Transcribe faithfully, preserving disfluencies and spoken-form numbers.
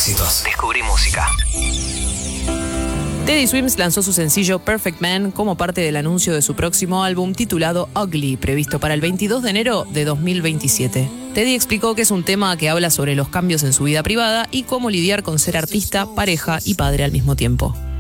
éxitos. Descubrí música. Teddy Swims lanzó su sencillo Perfect Man como parte del anuncio de su próximo álbum titulado Ugly, previsto para el veintidós de enero de dos mil veintisiete. Teddy explicó que es un tema que habla sobre los cambios en su vida privada y cómo lidiar con ser artista, pareja y padre al mismo tiempo.